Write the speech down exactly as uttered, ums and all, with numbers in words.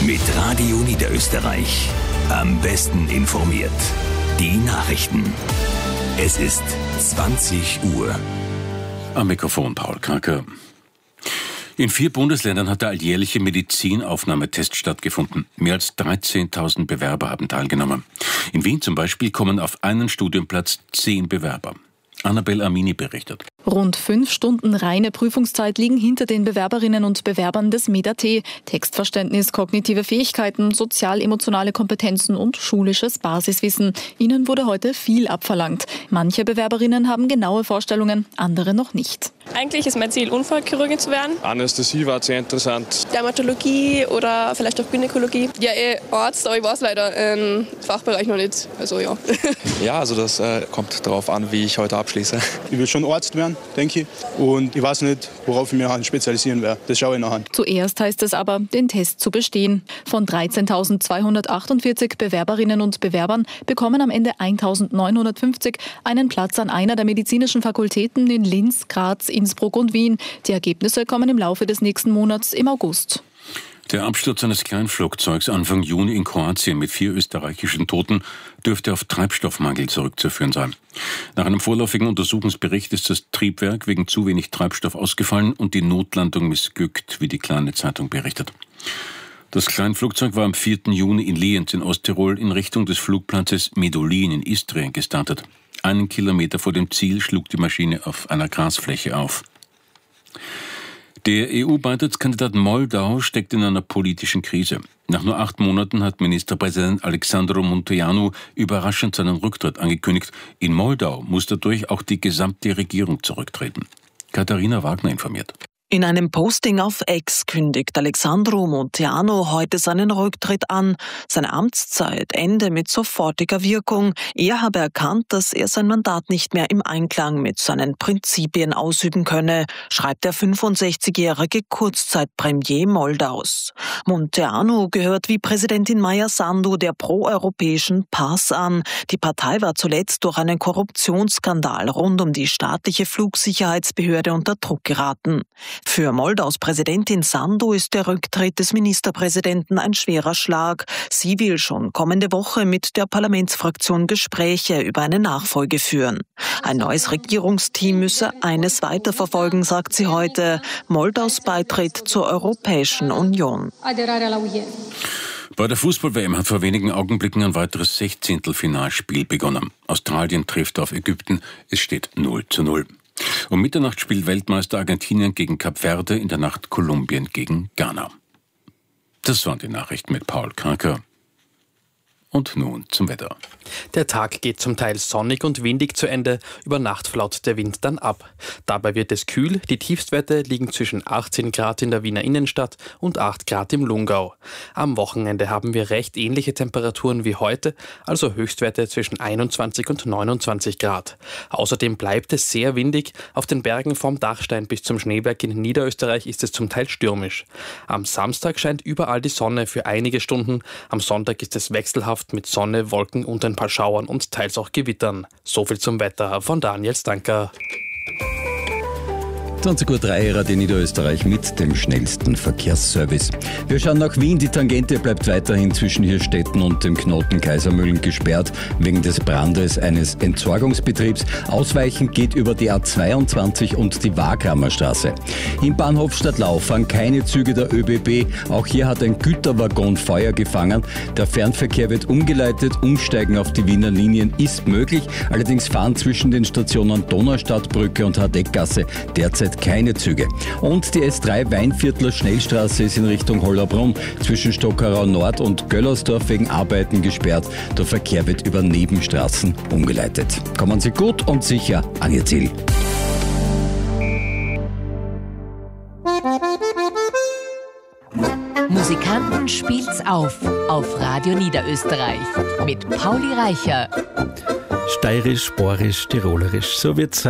Mit Radio Niederösterreich. Am besten informiert. Die Nachrichten. Es ist zwanzig Uhr. Am Mikrofon Paul Kraker. In vier Bundesländern hat der alljährliche Medizinaufnahmetest stattgefunden. Mehr als dreizehntausend Bewerber haben teilgenommen. In Wien zum Beispiel kommen auf einen Studienplatz zehn Bewerber. Annabelle Amini berichtet. Rund fünf Stunden reine Prüfungszeit liegen hinter den Bewerberinnen und Bewerbern des MedAT. Textverständnis, kognitive Fähigkeiten, sozial-emotionale Kompetenzen und schulisches Basiswissen. Ihnen wurde heute viel abverlangt. Manche Bewerberinnen haben genaue Vorstellungen, andere noch nicht. Eigentlich ist mein Ziel, Unfallchirurgin zu werden. Anästhesie war sehr interessant. Dermatologie oder vielleicht auch Gynäkologie. Ja, eh Arzt, aber ich weiß leider im Fachbereich noch nicht. Also ja. Ja, also das äh, kommt darauf an, wie ich heute abschließe. Ich will schon Arzt werden, denke ich. Und ich weiß nicht, worauf ich mich spezialisieren werde. Das schaue ich nachher. Zuerst heißt es aber, den Test zu bestehen. Von dreizehntausendzweihundertachtundvierzig Bewerberinnen und Bewerbern bekommen am Ende eintausendneunhundertfünfzig einen Platz an einer der medizinischen Fakultäten in Linz, Graz, Innsbruck und Wien. Die Ergebnisse kommen im Laufe des nächsten Monats im August. Der Absturz eines Kleinflugzeugs Anfang Juni in Kroatien mit vier österreichischen Toten dürfte auf Treibstoffmangel zurückzuführen sein. Nach einem vorläufigen Untersuchungsbericht ist das Triebwerk wegen zu wenig Treibstoff ausgefallen und die Notlandung missglückt, wie die Kleine Zeitung berichtet. Das Kleinflugzeug war am vierten Juni in Lienz in Osttirol in Richtung des Flugplatzes Medulin in Istrien gestartet. Einen Kilometer vor dem Ziel schlug die Maschine auf einer Grasfläche auf. Der E U-Beitrittskandidat Moldau steckt in einer politischen Krise. Nach nur acht Monaten hat Ministerpräsident Alexandru Munteanu überraschend seinen Rücktritt angekündigt. In Moldau muss dadurch auch die gesamte Regierung zurücktreten. Katharina Wagner informiert. In einem Posting auf X kündigt Alexandru Munteanu heute seinen Rücktritt an. Seine Amtszeit ende mit sofortiger Wirkung. Er habe erkannt, dass er sein Mandat nicht mehr im Einklang mit seinen Prinzipien ausüben könne, schreibt der fünfundsechzigjährige Kurzzeitpremier Moldaus. Munteanu gehört wie Präsidentin Maia Sandu der proeuropäischen PAS an. Die Partei war zuletzt durch einen Korruptionsskandal rund um die staatliche Flugsicherheitsbehörde unter Druck geraten. Für Moldaus Präsidentin Sandu ist der Rücktritt des Ministerpräsidenten ein schwerer Schlag. Sie will schon kommende Woche mit der Parlamentsfraktion Gespräche über eine Nachfolge führen. Ein neues Regierungsteam müsse eines weiterverfolgen, sagt sie heute: Moldaus Beitritt zur Europäischen Union. Bei der Fußball-W M hat vor wenigen Augenblicken ein weiteres Sechzehntelfinalspiel begonnen. Australien trifft auf Ägypten. Es steht null zu null. Um Mitternacht spielt Weltmeister Argentinien gegen Kap Verde, in der Nacht Kolumbien gegen Ghana. Das waren die Nachrichten mit Paul Kraker. Und nun zum Wetter. Der Tag geht zum Teil sonnig und windig zu Ende, über Nacht flaut der Wind dann ab. Dabei wird es kühl, die Tiefstwerte liegen zwischen achtzehn Grad in der Wiener Innenstadt und acht Grad im Lungau. Am Wochenende haben wir recht ähnliche Temperaturen wie heute, also Höchstwerte zwischen einundzwanzig und neunundzwanzig Grad. Außerdem bleibt es sehr windig, auf den Bergen vom Dachstein bis zum Schneeberg in Niederösterreich ist es zum Teil stürmisch. Am Samstag scheint überall die Sonne für einige Stunden, am Sonntag ist es wechselhaft mit Sonne, Wolken und ein paar Schauern und teils auch Gewittern. So viel zum Wetter von Daniel Stanker. zwanzig Uhr drei, Radio Niederösterreich mit dem schnellsten Verkehrsservice. Wir schauen nach Wien. Die Tangente bleibt weiterhin zwischen Hirstetten und dem Knoten Kaisermühlen gesperrt, wegen des Brandes eines Entsorgungsbetriebs. Ausweichen geht über die A zweiundzwanzig und die Wagramer Straße. Im Bahnhof Stadtlau fahren keine Züge der Ö B B. Auch hier hat ein Güterwaggon Feuer gefangen. Der Fernverkehr wird umgeleitet. Umsteigen auf die Wiener Linien ist möglich. Allerdings fahren zwischen den Stationen Donaustadtbrücke und Hardeckgasse derzeit keine Züge. Und die S drei Weinviertler Schnellstraße ist in Richtung Hollabrunn zwischen Stockerau Nord und Göllersdorf wegen Arbeiten gesperrt. Der Verkehr wird über Nebenstraßen umgeleitet. Kommen Sie gut und sicher an Ihr Ziel. Musikanten spielt's auf auf Radio Niederösterreich mit Pauli Reicher. Steirisch, Borisch, Tirolerisch, so wird's